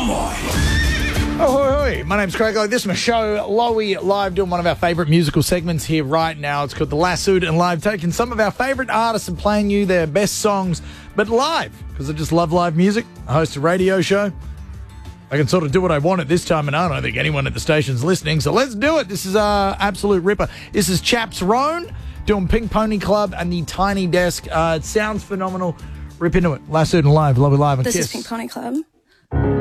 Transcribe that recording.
Ahoy. My name's Craig. This is my show, Lowy Live, doing one of our favourite musical segments here right now. It's called The Lassoed and Live, taking some of our favourite artists and playing you their best songs, but live, because I just love live music. I host a radio show. I can sort of do what I want at this time, and I don't think anyone at the station's listening, so let's do it. This is absolute ripper. This is Chaps Roan doing Pink Pony Club and the Tiny Desk. It sounds phenomenal. Rip into it. Lassoed and Live, Lowy Live, and This Kiss. is Pink Pony Club.